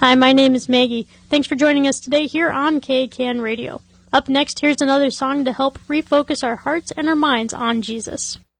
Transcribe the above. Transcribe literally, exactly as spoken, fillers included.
Hi, my name is Maggie. Thanks for joining us today here on K C A N Radio. Up next, here's another song to help refocus our hearts and our minds on Jesus.